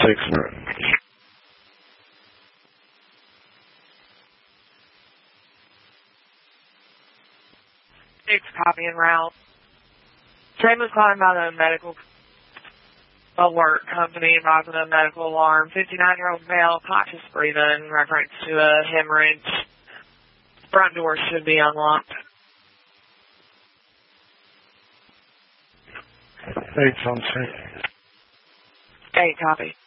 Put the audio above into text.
It's copy en route. Same was calling about a medical alert company involving a medical alarm. 59-year-old male, cautious breathing, reference to a hemorrhage. Front door should be unlocked. 8 on 2. 8, copy.